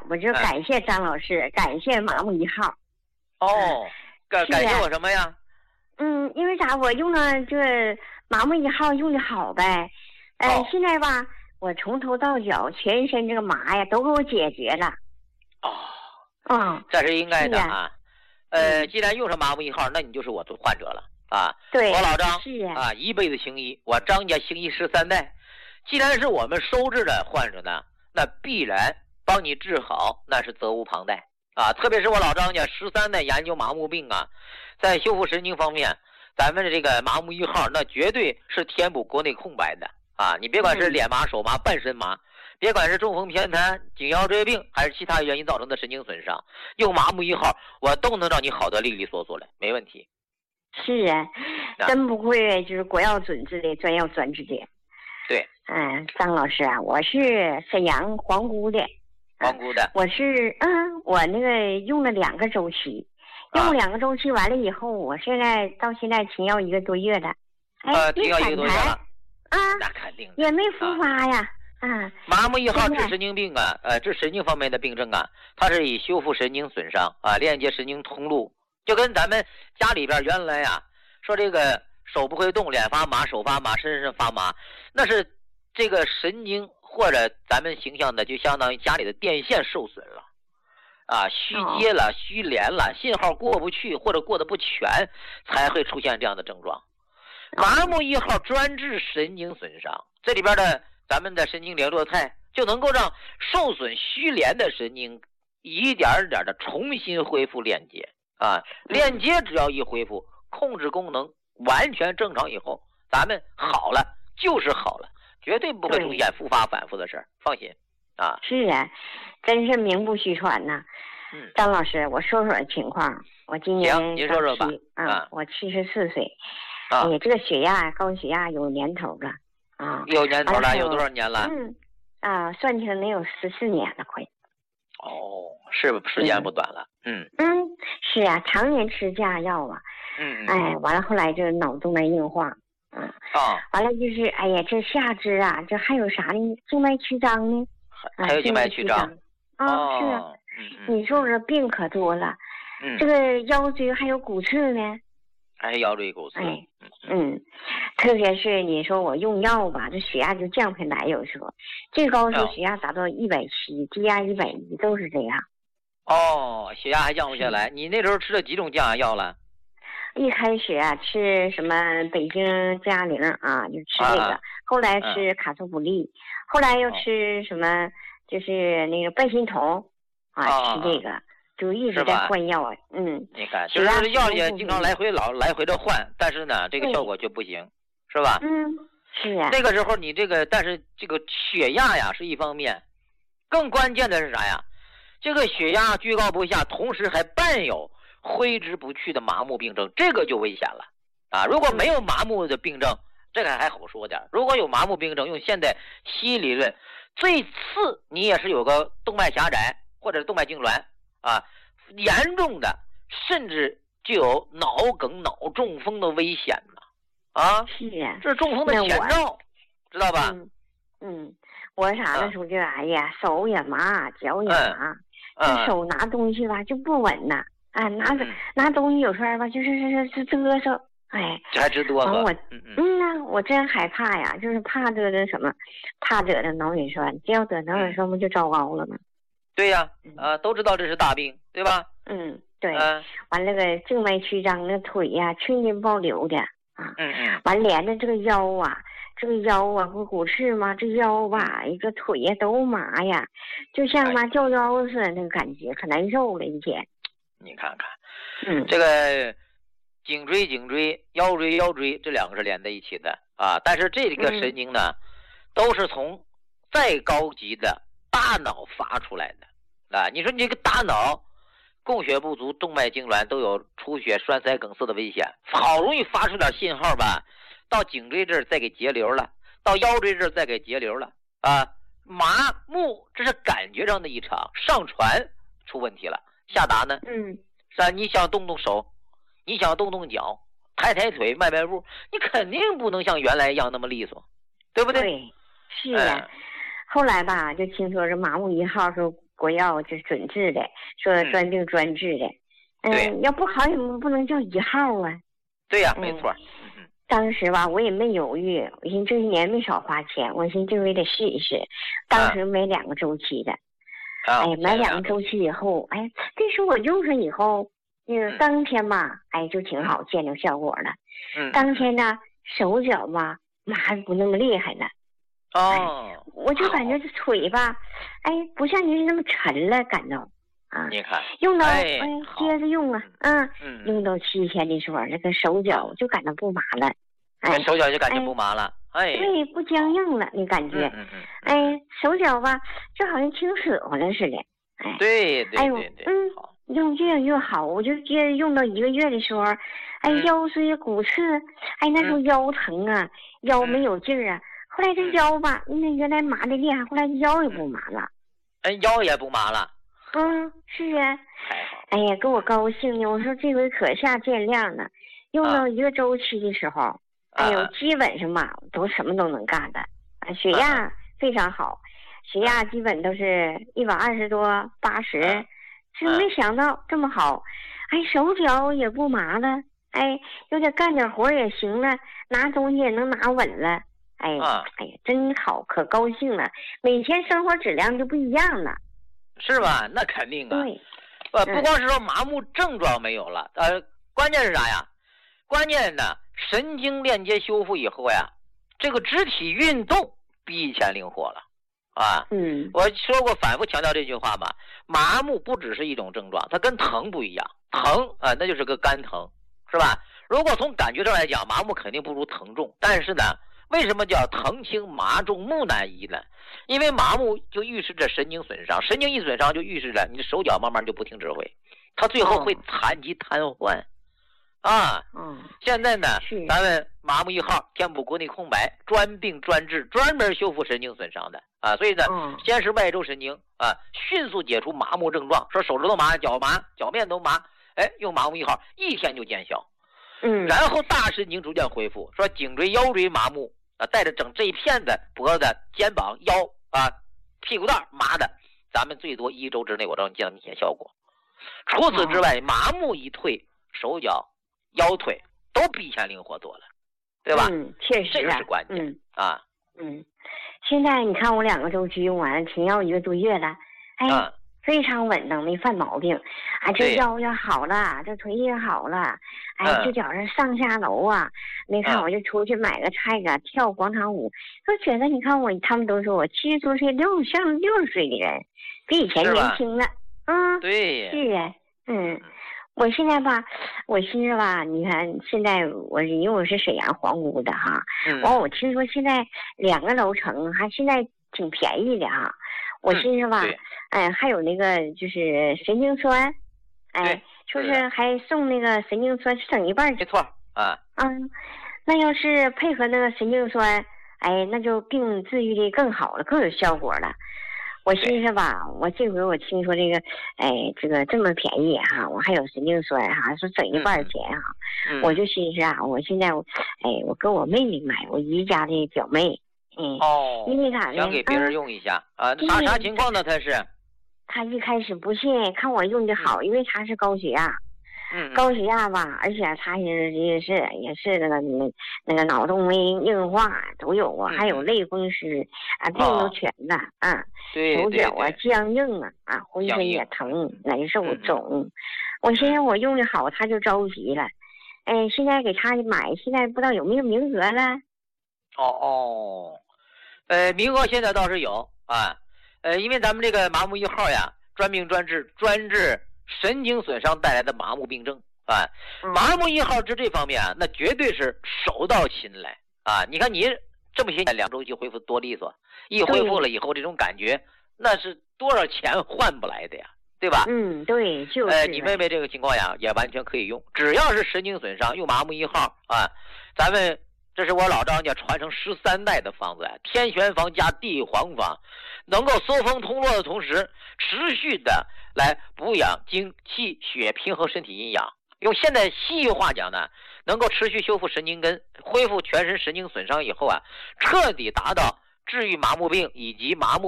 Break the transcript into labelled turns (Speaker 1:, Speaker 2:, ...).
Speaker 1: 我就感谢张老师，感谢麻木1号。
Speaker 2: 哦，感谢我什么呀？
Speaker 1: 因为啥？我用了这麻木1号用的好呗。现在吧，我从头到脚全身这个麻呀都给我解决了。
Speaker 2: 这是应该的啊。既然用上麻木1号，那你就是我的患者了啊。
Speaker 1: 对，
Speaker 2: 我老张
Speaker 1: 是
Speaker 2: 啊，一辈子行医，我张家行医13代。既然是我们收治的患者呢，那必然帮你治好，那是责无旁贷啊。特别是我老张家13代研究麻木病啊，在修复神经方面，咱们的这个麻木1号那绝对是填补国内空白的啊。你别管是脸麻、手麻、半身麻，别管是中风偏瘫、颈腰椎病，还是其他原因造成的神经损伤，用麻木1号，我都能让你好得利利索索的，没问题。
Speaker 1: 是啊，真不愧就是国药准治的专药专治的。
Speaker 2: 对，
Speaker 1: 张老师啊，我是沈阳皇姑的。
Speaker 2: 皇姑的。
Speaker 1: 我是我那个用了2个周期，用2个周期完了以后，我到现在停药1个多月了。
Speaker 2: 停药1个多月了。那肯定
Speaker 1: 也没复发呀。
Speaker 2: 麻木1号治神经病啊，治神经方面的病症啊，它是以修复神经损伤啊，链接神经通路，就跟咱们家里边原来啊说这个手不会动，脸发麻，手发麻，身上发麻，那是这个神经或者咱们形象的就相当于家里的电线受损了啊，虚接了，虚连了，信号过不去或者过得不全，才会出现这样的症状。麻木1号专治神经损伤，这里边的咱们的神经联络肽就能够让受损虚连的神经一点点的重新恢复链接啊，链接只要一恢复，控制功能完全正常以后，咱们好了就是好了，绝对不会出现复发反复的事儿，放心啊。
Speaker 1: 是啊，真是名不虚传呐。张老师，我说说情况。我今年
Speaker 2: 您说说吧。
Speaker 1: 我74岁。这个血压高血压有年头了啊。
Speaker 2: 有年头了，有多少年了？
Speaker 1: 算起来能有14年了，快。
Speaker 2: 是时间不短了。
Speaker 1: 是啊，常年吃降压药啊。完了后来就脑动脉硬化。完了就是这下肢啊，这还有啥呢？静脉曲张呢？
Speaker 2: 还有静脉曲张。
Speaker 1: 是啊。你说这病可多了。这个腰椎还有骨刺呢。
Speaker 2: 还有腰椎骨刺。
Speaker 1: 特别是你说我用药吧，这血压就降下来，有时候最高时候血压达到170，低压110，都是这样。
Speaker 2: 血压还降不下来。你那时候吃了几种降压药了？
Speaker 1: 一开始吃什么北京降压灵啊，就吃这个。后来吃卡托普利，后来又吃什么，就是那个半心酮吃这个。就一直在换药啊。
Speaker 2: 你看，就是药也经常来回的换，但是呢，这个效果就不行，是吧？
Speaker 1: 是啊。
Speaker 2: 那个时候你但是这个血压呀是一方面，更关键的是啥呀？这个血压居高不下，同时还伴有挥之不去的麻木病症，这个就危险了啊！如果没有麻木的病症，这个还好说点；如果有麻木病症，用现代西医理论，最次你也是有个动脉狭窄或者动脉痉挛。严重的甚至就有脑梗、脑中风的危险呢。
Speaker 1: 是啊，
Speaker 2: 这是中风的前兆，知道吧？
Speaker 1: 我啥的时候就手也麻，脚也麻，这手拿东西吧就不稳呐。拿东西有时候吧就是嘚瑟。
Speaker 2: 这还直哆嗦。
Speaker 1: 我真害怕呀，就是怕这什么，怕得脑血栓，只要得脑血栓不就糟糕了吗？
Speaker 2: 对呀，都知道这是大病，对吧？
Speaker 1: 对。完了个静脉曲张，那腿呀青筋暴流的完连着这个腰不骨刺吗？这腰吧，一个腿呀都麻呀，就像掉腰似的那个感觉，可难受了一天。
Speaker 2: 你看看，这个颈椎、腰椎这2个是连在一起的啊。但是这个神经呢，都是从再高级的大脑发出来的。你说你这个大脑供血不足，动脉痉挛都有出血、栓塞、梗塞的危险，好容易发出点信号吧，到颈椎这儿再给截流了，到腰椎这儿再给截流了麻木这是感觉上的异常，上传出问题了，下达呢是吧？你想动动手，你想动动脚，抬腿，迈步，你肯定不能像原来一样那么利索，对不对？
Speaker 1: 对，是呀。后来吧，就听说这麻木1号说国药这准治的，说专病专治的。要不好也不能叫1号啊。
Speaker 2: 对呀，没错。
Speaker 1: 当时吧，我也没犹豫，我寻思这一年没少花钱，我寻思这回得试一试。当时买2个周期的，买2个周期以后，这时候我用上以后，当天嘛，就挺好，见着效果了。当天呢，手脚吧麻不那么厉害了。我就感觉这腿吧，不像您那么沉了，感到。
Speaker 2: 你看，
Speaker 1: 用到接着用啊，用到7天的时候，这个手脚就感到不麻了，
Speaker 2: 手脚就感觉不麻了，
Speaker 1: 对，不僵硬了，你感觉，手脚吧就好像轻舍乎了似的，
Speaker 2: 对，
Speaker 1: 用越来越好，我就接着用到1个月的时候，腰椎骨刺，那时候腰疼啊，腰没有劲儿啊，后来这腰吧，那原来麻的厉害，后来腰也不麻了，
Speaker 2: 腰也不麻了。
Speaker 1: 是啊，呀，给我高兴的，我说这回可下见亮了。用到1个周期的时候，基本上嘛，都什么都能干的。血压非常好，血压基本都是120多、80，真没想到这么好。手脚也不麻了，有点干点活也行了，拿东西也能拿稳了。呀，真好，可高兴了，每天生活质量就不一样了。
Speaker 2: 是吧？那肯定啊。
Speaker 1: 对，
Speaker 2: 不光是说麻木症状没有了，关键是啥呀？关键呢，神经链接修复以后呀，这个肢体运动比以前灵活了啊。我说过，反复强调这句话吧。麻木不只是一种症状，它跟疼不一样。疼那就是个肝疼，是吧？如果从感觉上来讲，麻木肯定不如疼重，但是呢，为什么叫疼轻麻重木难移呢？因为麻木就预示着神经损伤，神经一损伤就预示着你的手脚慢慢就不听指挥，它最后会残疾瘫痪现在呢，咱们麻木1号填补国内空白，专病专治，专门修复神经损伤的所以呢，先是外周神经迅速解除麻木症状，说手指头麻、脚麻、脚面都麻，用麻木1号1天就见效。然后大神经逐渐恢复，说颈椎、腰椎麻木带着整这一片的脖子、肩膀、腰屁股蛋麻的，咱们最多1周之内我让你见到明显效果。除此之外，麻木一退，手脚、腰腿都比以前灵活多了，对吧？
Speaker 1: 确实，
Speaker 2: 这个是关键
Speaker 1: 现在你看我2个周期用完，停药1个多月了，非常稳当，没犯毛病。这腰也好了，这腿也好了。这脚上上下楼啊，你看我就出去买个菜啊，跳广场舞，就觉得你看他们都说我70多岁像60岁的人，比以前年轻了。
Speaker 2: 对，
Speaker 1: 是啊，我现在吧，我寻思吧，你看现在因为我是沈阳皇姑的哈，我听说现在2个楼层还现在挺便宜的哈。我寻思吧，还有那个就是神经酸，说是还送那个神经酸省一半。
Speaker 2: 没错
Speaker 1: 那要是配合那个神经酸，那就病治愈的更好了，更有效果了。我寻思吧，我这回我听说这个，这个这么便宜哈，我还有神经酸哈，说省一半钱哈，我就寻思我现在我跟我妹妹买，我姨家的表妹。因为啥呢？
Speaker 2: 想给别人用一下啥情况呢？
Speaker 1: 他一开始不信，看我用的好，因为他是高血压，高血压吧，而且他也是那个脑动脉硬化都有还有类风湿病都全的手脚僵硬浑身也疼，难受肿。我寻思我用的好，他就着急了，现在给他买，现在不知道有没有名额了。
Speaker 2: 名额现在倒是有因为咱们这个麻木1号呀，专病专治，专治神经损伤带来的麻木病症麻木1号治这方面那绝对是手到擒来你看你这么些年2周期恢复多利索，一恢复了以后这种感觉，那是多少钱换不来的呀，对吧？
Speaker 1: 对，就是
Speaker 2: 你妹妹这个情况呀，也完全可以用，只要是神经损伤用麻木1号咱们。这是我老张家传承13代的方子天旋方加地黄方，能够搜风通络的同时，持续的来补养精气血，平衡身体阴阳。用现在西医话讲呢，能够持续修复神经根，恢复全身神经损伤以后彻底达到治愈麻木病以及麻木